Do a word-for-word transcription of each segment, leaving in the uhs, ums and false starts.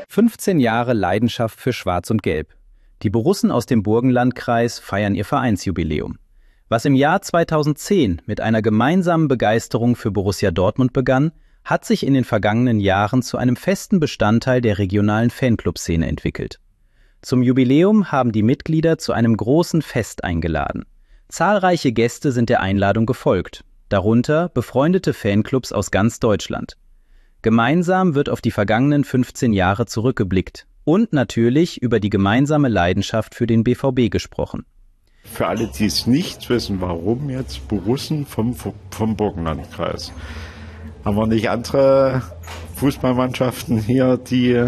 fünfzehn Jahre Leidenschaft für Schwarz und Gelb. Die Borussen aus dem Burgenlandkreis feiern ihr Vereinsjubiläum. Was im Jahr zweitausendzehn mit einer gemeinsamen Begeisterung für Borussia Dortmund begann, hat sich in den vergangenen Jahren zu einem festen Bestandteil der regionalen Fanclub-Szene entwickelt. Zum Jubiläum haben die Mitglieder zu einem großen Fest eingeladen. Zahlreiche Gäste sind der Einladung gefolgt, darunter befreundete Fanclubs aus ganz Deutschland. Gemeinsam wird auf die vergangenen fünfzehn Jahre zurückgeblickt und natürlich über die gemeinsame Leidenschaft für den B V B gesprochen. Für alle, die es nicht wissen, warum jetzt Borussen vom, vom Burgenlandkreis? Haben wir nicht andere Fußballmannschaften hier, die...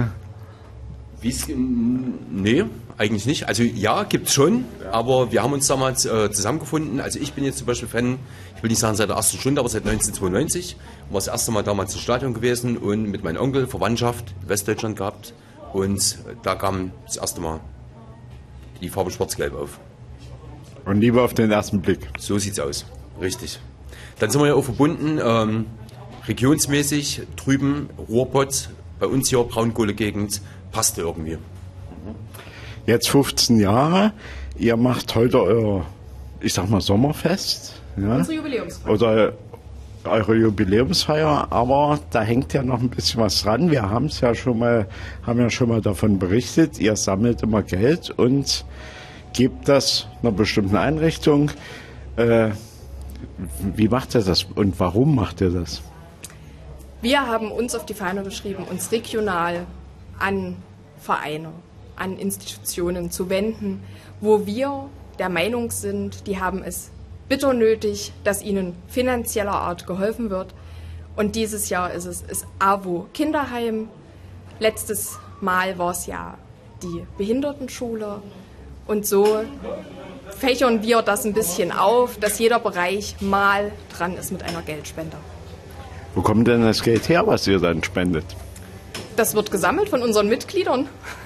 Wie's, nee, eigentlich nicht. Also ja, gibt's schon, aber wir haben uns damals äh, zusammengefunden. Also ich bin jetzt zum Beispiel Fan, ich will nicht sagen seit der ersten Stunde, aber seit neunzehnhundertzweiundneunzig. War das erste Mal damals im Stadion gewesen und mit meinem Onkel Verwandtschaft in Westdeutschland gehabt. Und da kam das erste Mal die Farbe Schwarz-Gelb auf. Und lieber auf den ersten Blick. So sieht's aus, richtig. Dann sind wir ja auch verbunden, ähm, regionsmäßig, drüben, Ruhrpott, bei uns hier Braunkohlegegend, passte irgendwie. Jetzt fünfzehn Jahre, ihr macht heute euer, ich sag mal, Sommerfest. Ja? Unsere Jubiläumsfeier. Oder eure Jubiläumsfeier, aber da hängt ja noch ein bisschen was dran. Wir haben es ja schon mal, haben ja schon mal davon berichtet, ihr sammelt immer Geld und gebt das einer bestimmten Einrichtung. Äh, wie macht ihr das und warum macht ihr das? Wir haben uns auf die Fahne geschrieben, uns regional an Vereine, an Institutionen zu wenden, wo wir der Meinung sind, die haben es bitter nötig, dass ihnen finanzieller Art geholfen wird. Und dieses Jahr ist es das A W O Kinderheim. Letztes Mal war es ja die Behindertenschule. Und so fächern wir das ein bisschen auf, dass jeder Bereich mal dran ist mit einer Geldspende. Wo kommt denn das Geld her, was ihr dann spendet? Das wird gesammelt von unseren Mitgliedern.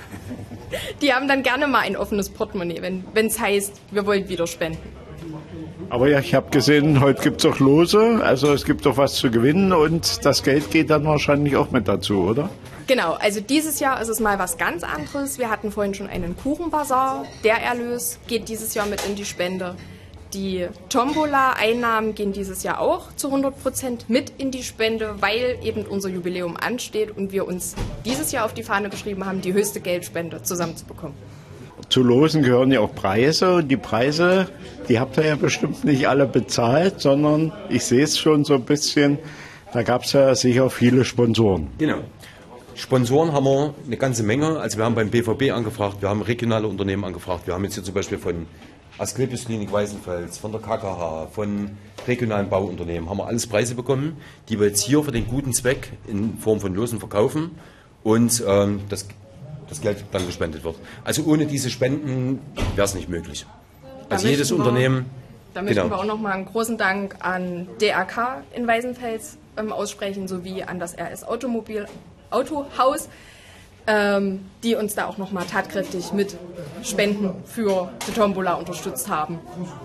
Die haben dann gerne mal ein offenes Portemonnaie, wenn es heißt, wir wollen wieder spenden. Aber ja, ich habe gesehen, heute gibt es auch Lose, also es gibt doch was zu gewinnen und das Geld geht dann wahrscheinlich auch mit dazu, oder? Genau, also dieses Jahr ist es mal was ganz anderes. Wir hatten vorhin schon einen Kuchenbazar. Der Erlös geht dieses Jahr mit in die Spende. Die Tombola-Einnahmen gehen dieses Jahr auch zu hundert Prozent mit in die Spende, weil eben unser Jubiläum ansteht und wir uns dieses Jahr auf die Fahne geschrieben haben, die höchste Geldspende zusammenzubekommen. Zu Losen gehören ja auch Preise und die Preise, die habt ihr ja bestimmt nicht alle bezahlt, sondern ich sehe es schon so ein bisschen, da gab es ja sicher viele Sponsoren. Genau. Sponsoren haben wir eine ganze Menge. Also wir haben beim B V B angefragt, wir haben regionale Unternehmen angefragt. Wir haben jetzt hier zum Beispiel von Asklepios Klinik Weißenfels, von der K K H, von regionalen Bauunternehmen, haben wir alles Preise bekommen, die wir jetzt hier für den guten Zweck in Form von Losen verkaufen und ähm, das, das Geld dann gespendet wird. Also ohne diese Spenden wäre es nicht möglich. Da also jedes wir, Unternehmen... Da möchten genau. wir auch nochmal einen großen Dank an D R K in Weißenfels ähm, aussprechen, sowie an das R S Automobil Autohaus, ähm, die uns da auch nochmal tatkräftig mit Spenden für die Tombola unterstützt haben.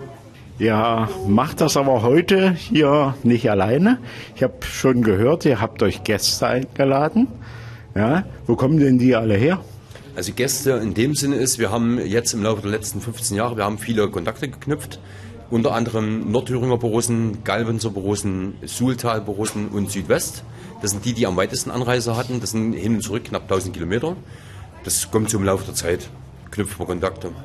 Ja, macht das aber heute hier nicht alleine. Ich habe schon gehört, ihr habt euch Gäste eingeladen. Ja, wo kommen denn die alle her? Also Gäste in dem Sinne ist, wir haben jetzt im Laufe der letzten fünfzehn Jahre, wir haben viele Kontakte geknüpft. Unter anderem Nordthüringer Borussen, Galvenser Borussen, Suhltal Borussen und Südwest. Das sind die, die am weitesten Anreise hatten. Das sind hin und zurück knapp tausend Kilometer. Das kommt so im Laufe der Zeit, knüpfen wir Kontakte.